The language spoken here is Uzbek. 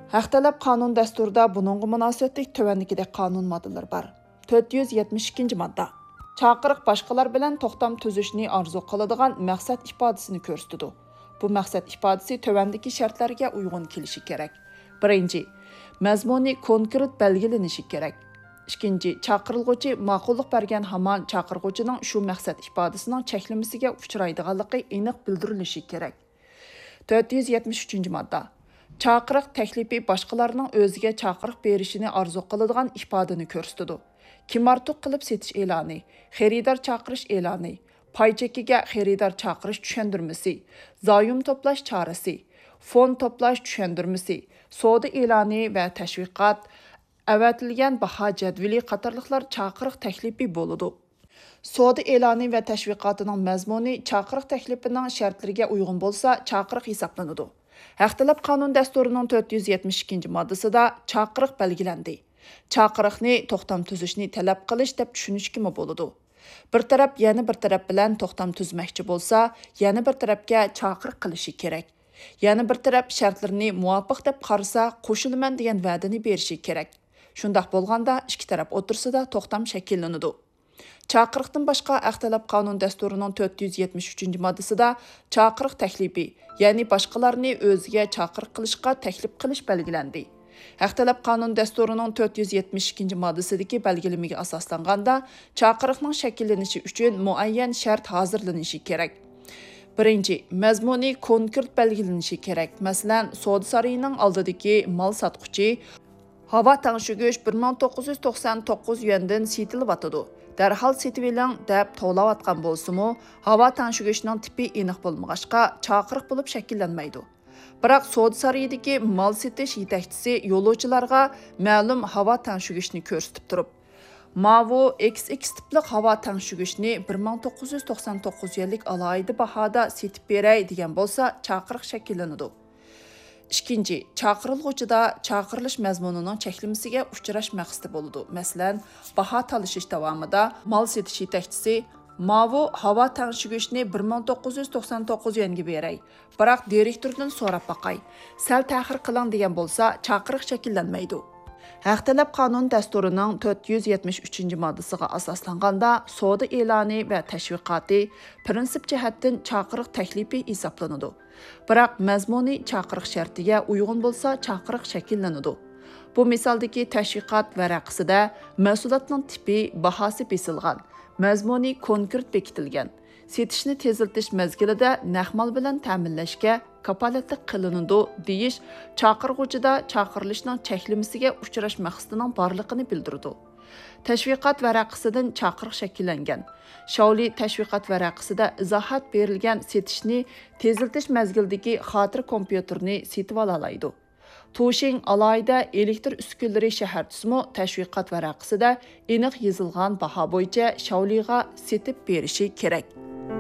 Haqtalab qonun dasturida buningga munosabatlik tövəndikidek qonun moddelari bor. 472 modda. Chaqiriq boshqalar bilan to'xtam tuzishni orzu qiladigan maqsad ifodasini ko'rsatadi. Bu maqsad ifodasi tövəndiki shartlarga uyg'un kelishi kerak. Birinchi, mazmuni konkret belgilanishi kerak. Ikkinchi, chaqirilg'uchi ma'qullik bergan hamon chaqirg'uchining shu maqsad ifodasining cheklamasiga uchraydiganligi aniq bildirilishi kerak. 473 modda. Chaqiriq taklifi boshqalarning o'ziga chaqiriq berishini orzu qiladigan ifodani ko'rsatadi. Kim-ortiq qilib setish e'loni, xaridor chaqirish e'loni, pay chekiga xaridor chaqirish tushundirmasi, zoyum to'plash chorasi, fond to'plash tushundirmasi, savdo e'loni va tashviqot, avatilgan baho jadvali qatorliqlar chaqiriq taklifi bo'ladi. Savdo e'loni va tashviqotining mazmuni chaqiriq taklifining shartlariga uyg'un bo'lsa, chaqiriq hisoblanadi. Haqtalab qonun dasturining 472 moddasida chaqiriq belgilandi. Chaqiriqni to'xtam tuzishni talab qilish deb tushunishga bo'ladi. Bir taraf yana bir taraf bilan to'xtam tuzmoqchi bo'lsa, yana bir tarafga chaqiriq qilishi kerak. Yana bir taraf shartlarini muvofiq deb qarasa, qo'shilaman degan va'dani berishi kerak. Shundaq bo'lganda ikki taraf o'tirsida to'xtam shakllanadi. Chaqiriqdan boshqa Haqtalab qonun dasturining 473 moddasida chaqiriq taklifi, ya'ni boshqalarni o'ziga chaqiriq qilishga taklif qilish belgilandi. Haqtalab qonun dasturining 472 moddasidagi belgilamaga asoslanganda chaqiriqning shakllanishi uchun muayyan shart hozirlanishi kerak. Birinchi, mazmuni konkret belgilanishi kerak. Masalan, savdo sarayining oldidagi mol sotquchi havo tangshugich 1999 yuandan setilyotidi. Darhol setib eling deb to'layotgan bo'lsa-mu, havo tangshugichning tipi aniq bo'lmag'achqa chaqiriq bo'lib shakllanmaydi. Biroq savdo sarayidagi mol setish yetakchisi yo'lovchilarga ma'lum havo tangshugichni ko'rsatib turib, Mavu XX tipli havo tangshugichni 1999 yillik alohida bahoda setib beray degan bo'lsa, chaqiriq shakllanadi. Ikkinchi, chaqirilg'uchida chaqirilish mazmunining cheklamasiga uchrash maqsadi bo'ladi. Masalan, baho talashish davomida mol setish yetakchisi Mavu havo tangshugichni 1999 yuanga beray. Biroq direktordan so'rab boqay. Sal ta'xir qiling degan bo'lsa, chaqiriq shakllanmaydi. Haqtalab qonun dasturining 473 moddasiga asoslanganda savdo e'loni va tashviqoti prinsip jihatdan chaqiriq taklifi hisoblanadi. Biroq mazmuni chaqiriq shartiga uyg'un bo'lsa, chaqiriq shakllanadi. Bu misaldagi tashviqot varaqasida mahsulotning tipi, bahosi besilgan, mazmuni konkret bekitilgan. Setishni tezlatish mezgilida naqmal bilan ta'minlashga kapolatlik qilinadi deyish chaqirg'uchida chaqirilishning cheklamasiga uchrash maqsadining borligini bildiradi. Tashviqot varaqasidan chaqiriq shakllangan. Shavli tashviqot varaqasida izohat berilgan setishni tezlatish mezgilidagi xotir kompyuterni setib olaydi. Tushing alayda elektr uskunalari shaharchisi tashviqot varaqasida aniq yozilgan baho bo'yicha Shavliga setib berishi kerak.